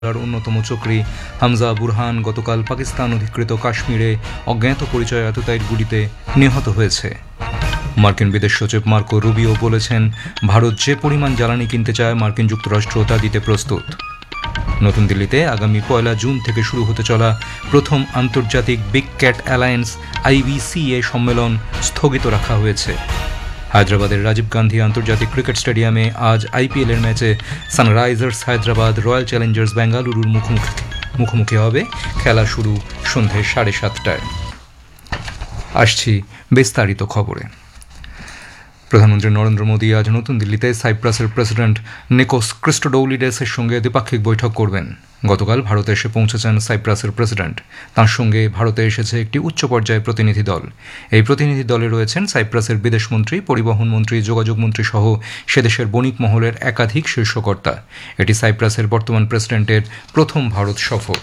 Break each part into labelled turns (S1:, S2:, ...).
S1: অন্যতম চক্রী হামজা বুরহান গতকাল পাকিস্তান অধিকৃত কাশ্মীরে অজ্ঞাত পরিচয় আততায়ীর গুলিতে নিহত হয়েছে। মার্কিন বিদেশ সচিব মার্কো রুবিও বলেছেন, ভারত যে পরিমাণ জ্বালানি কিনতে চায় মার্কিন যুক্তরাষ্ট্র তা দিতে প্রস্তুত। নতুন দিল্লিতে আগামী 1 জুন থেকে শুরু হতে চলা প্রথম আন্তর্জাতিক বিগ ক্যাট অ্যালায়েন্স IBCA সম্মেলন স্থগিত রাখা হয়েছে। হায়দ্রাবাদের রাজীব গান্ধী আন্তর্জাতিক ক্রিকেট স্টেডিয়ামে আজ IPL-এর ম্যাচে সানরাইজার্স হায়দ্রাবাদ রয়্যাল চ্যালেঞ্জার্স বেঙ্গালুরুর মুখোমুখি হবে। খেলা শুরু সন্ধে 7:30টায়। আসছি বিস্তারিত খবরে। প্রধানমন্ত্রী নরেন্দ্র মোদী আজ নতুন দিল্লিতে সাইপ্রাসের প্রেসিডেন্ট নিকোস ক্রিস্টোডৌলিডেসের সঙ্গে দ্বিপাক্ষিক বৈঠক করবেন। গতকাল ভারতে এসে পৌঁছেছেন সাইপ্রাসের প্রেসিডেন্ট। তাঁর সঙ্গে ভারতে এসেছে একটি উচ্চ পর্যায়ের প্রতিনিধি দল। এই প্রতিনিধি দলে রয়েছেন সাইপ্রাসের বিদেশমন্ত্রী, পরিবহন মন্ত্রী, যোগাযোগ মন্ত্রী সহ সেদেশের বণিক মহলের একাধিক শীর্ষকর্তা। এটি সাইপ্রাসের বর্তমান প্রেসিডেন্টের প্রথম ভারত সফর।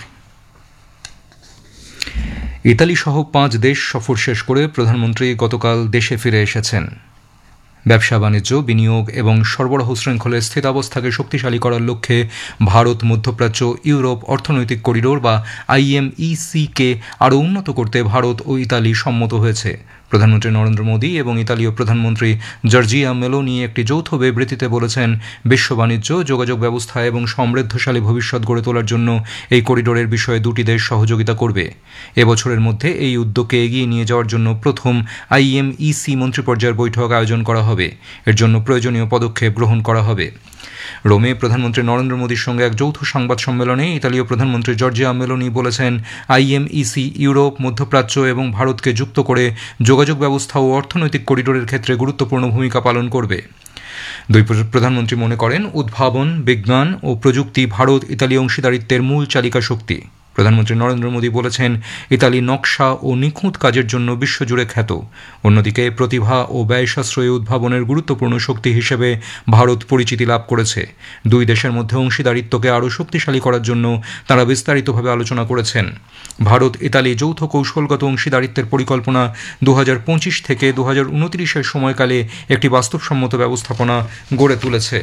S1: ইতালি সহ 5 দেশ সফর শেষ করে প্রধানমন্ত্রী গতকাল দেশে ফিরে এসেছেন। ব্যবসা বাণিজ্য, বিনিয়োগ এবং সরবরাহ শৃঙ্খলের স্থিতাবস্থাকে শক্তিশালী করার লক্ষ্যে ভারত মধ্যপ্রাচ্য ইউরোপ অর্থনৈতিক করিডোর বা IMEC-কে আরও উন্নত করতে ভারত ও ইতালি সম্মত হয়েছে। প্রধানমন্ত্রী নরেন্দ্র মোদী এবং ইতালীয় প্রধানমন্ত্রী জর্জিয়া মেলোনি একটি যৌথ বিবৃতিতে বলেছেন, বিশ্ব বাণিজ্য, যোগাযোগ ব্যবস্থা এবং সমৃদ্ধশালী ভবিষ্যৎ গড়ে তোলার জন্য এই করিডোরের বিষয়ে দুটি দেশ সহযোগিতা করবে। এবছরের মধ্যে এই উদ্যোগকে এগিয়ে নিয়ে যাওয়ার জন্য প্রথম IMEC মন্ত্রীপর্যায়ের বৈঠক আয়োজন করা হবে। এর জন্য প্রয়োজনীয় পদক্ষেপ গ্রহণ করা হবে। রোমে প্রধানমন্ত্রী নরেন্দ্র মোদীর সঙ্গে এক যৌথ সংবাদ সম্মেলনে ইতালীয় প্রধানমন্ত্রী জর্জিয়া মেলোনি বলেছেন, IMEC ইউরোপ, মধ্যপ্রাচ্য এবং ভারতকে যুক্ত করে যোগাযোগ ব্যবস্থা ও অর্থনৈতিক করিডোরের ক্ষেত্রে গুরুত্বপূর্ণ ভূমিকা পালন করবে। দুই প্রধানমন্ত্রী মনে করেন, উদ্ভাবন, বিজ্ঞান ও প্রযুক্তি ভারত ইতালি অংশীদারিত্বের মূল চালিকা শক্তি। প্রধানমন্ত্রী নরেন্দ্র মোদী বলেছেন, ইতালি নকশা ও নিখুঁত কাজের জন্য বিশ্বজুড়ে খ্যাত। অন্যদিকে প্রতিভা ও ব্যয় সাশ্রয়ী উদ্ভাবনের গুরুত্বপূর্ণ শক্তি হিসেবে ভারত পরিচিতি লাভ করেছে। দুই দেশের মধ্যে অংশীদারিত্বকে আরও শক্তিশালী করার জন্য তাঁরা বিস্তারিতভাবে আলোচনা করেছেন। ভারত ইতালি যৌথ কৌশলগত অংশীদারিত্বের পরিকল্পনা 2025 থেকে 2029-এর সময়কালে একটি বাস্তবসম্মত ব্যবস্থাপনা গড়ে তুলেছে।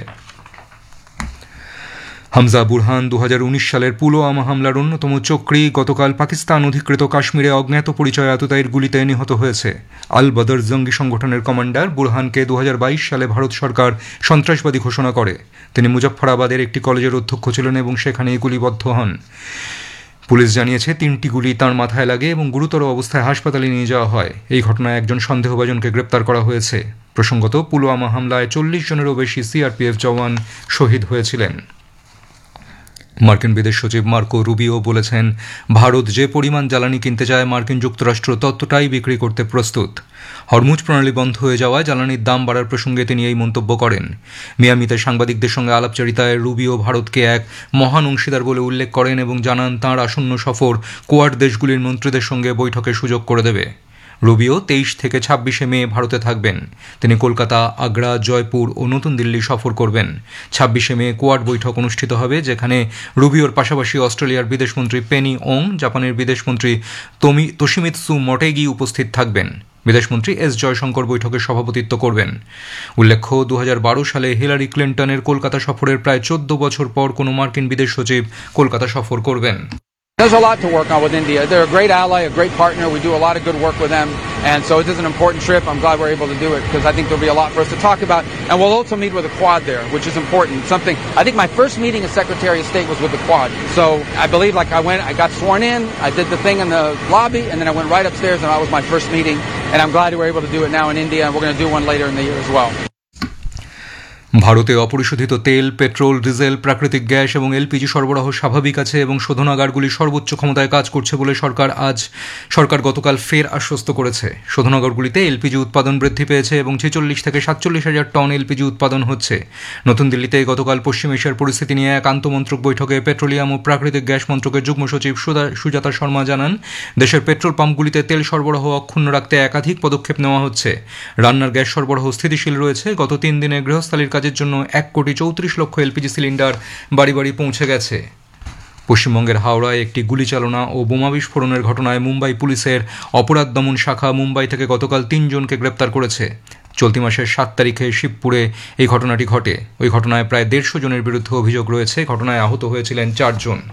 S1: হামজা বুরহান 2019 সালের পুলওয়ামা হামলার অন্যতম চক্রী গতকাল পাকিস্তান অধিকৃত কাশ্মীরে অজ্ঞাত পরিচয় আততায়ীর গুলিতে নিহত হয়েছে। আল বদর জঙ্গি সংগঠনের কমান্ডার বুরহানকে 2022 সালে ভারত সরকার সন্ত্রাসবাদী ঘোষণা করে। তিনি মুজফ্ফরাবাদের একটি কলেজের অধ্যক্ষ ছিলেন এবং সেখানেই গুলিবদ্ধ হন। পুলিশ জানিয়েছে 3টি গুলি তাঁর মাথায় লাগে এবং গুরুতর অবস্থায় হাসপাতালে নিয়ে যাওয়া হয়। এই ঘটনায় একজন সন্দেহভাজনকে গ্রেপ্তার করা হয়েছে। প্রসঙ্গত, পুলওয়ামা হামলায় 40 জনেরও বেশি CRPF জওয়ান শহীদ হয়েছিলেন। মার্কিন বিদেশ সচিব মার্কো রুবিও বলেছেন, ভারত যে পরিমাণ জ্বালানি কিনতে চায় মার্কিন যুক্তরাষ্ট্র ততটাই বিক্রি করতে প্রস্তুত। হরমুজ প্রণালী বন্ধ হয়ে যাওয়ায় জ্বালানির দাম বাড়ার প্রসঙ্গে তিনি এই মন্তব্য করেন। মিয়ামিতে সাংবাদিকদের সঙ্গে আলাপচারিতায় রুবিও ভারতকে এক মহান অংশীদার বলে উল্লেখ করেন এবং জানান, তাঁর আসন্ন সফর কোয়াড দেশগুলির মন্ত্রীদের সঙ্গে বৈঠকের সুযোগ করে দেবে। রুবিও 23 থেকে 26 মে ভারতে থাকবেন। তিনি কলকাতা, আগ্রা, জয়পুর ও নতুন দিল্লি সফর করবেন। 26 মে কোয়াড বৈঠক অনুষ্ঠিত হবে, যেখানে রুবিওর পাশাপাশি অস্ট্রেলিয়ার বিদেশমন্ত্রী পেনি ওং, জাপানের বিদেশমন্ত্রী তোশিমিৎসু মটেগি উপস্থিত থাকবেন। বিদেশমন্ত্রী S জয়শঙ্কর বৈঠকে সভাপতিত্ব করবেন। উল্লেখ্য, 2012 সালে হিলারি ক্লিন্টনের কলকাতা সফরের প্রায় 14 বছর পর কোনো মার্কিন বিদেশ সচিব কলকাতা সফর করবেন।
S2: There's a lot to work on with India. They're a great ally, a great partner. We do a lot of good work with them. And so it is an important trip. I'm glad we're able to do it because I think there'll be a lot for us to talk about. And we'll also meet with the Quad there, which is important. I think my first meeting as Secretary of State was with the Quad. So I believe I got sworn in, I did the thing in the lobby, and then I went right upstairs and that was my first meeting. And I'm glad we were able to do it now in India, and we're going to do one later in the year as well.
S1: ভারতে অপরিশোধিত তেল, petrol, diesel, প্রাকৃতিক gas এবং LPG সরবরাহ স্বাভাবিক আছে এবং শোধনাগারগুলি সর্বোচ্চ ক্ষমতায় কাজ করছে বলে সরকার গতকাল ফের আশ্বস্ত করেছে। শোধনাগারগুলিতে LPG উৎপাদন বৃদ্ধি পেয়েছে এবং 46 থেকে 47 হাজার টন LPG উৎপাদন হচ্ছে। নতুন দিল্লিতে গতকাল পশ্চিম এশিয়ার পরিস্থিতি নিয়ে এক আন্তমন্ত্রক বৈঠকে পেট্রোলিয়াম ও প্রাকৃতিক গ্যাস মন্ত্রকের যুগ্ম সচিব সুজাতা শর্মা জানান, দেশের পেট্রোল পাম্পগুলিতে তেল সরবরাহ অক্ষুণ্ণ রাখতে একাধিক পদক্ষেপ নেওয়া হচ্ছে। রান্নার গ্যাস সরবরাহ স্থিতিশীল রয়েছে। গত 3 দিনে গৃহস্থালির কাজের জন্য 1,34,00,000 LPG সিলিন্ডার বাড়ি বাড়ি পৌঁছে গেছে। পশ্চিমবঙ্গের হাওড়ায় একটি গুলিচালনা ও বোমা বিস্ফোরণের ঘটনায় মুম্বাই পুলিশের অপরাধ দমন শাখা মুম্বাই থেকে গতকাল 3 জনকে গ্রেপ্তার করেছে। চলতি মাসের 7 তারিখে শিবপুরে এই ঘটনাটি ঘটে। ওই ঘটনায় প্রায় 150 জনের বিরুদ্ধে অভিযোগ রয়েছে। ঘটনায় আহত হয়েছিলেন 4 জন।